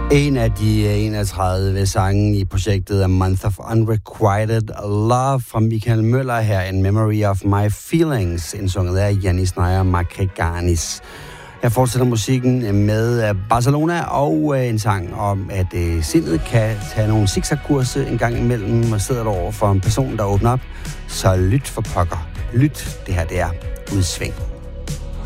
En af de 31 sange i projektet A Month of Unrequited Love fra Michael Møller her, In Memory of My Feelings, indsunget af Yannis Naja Makriganis. Jeg fortsætter musikken med Barcelona og en sang om, at sindet kan tage nogle zigzag-kurse en gang imellem, og sidder der over for en person, der åbner op. Så lyt for pokker. Lyt, det her det er Udsving.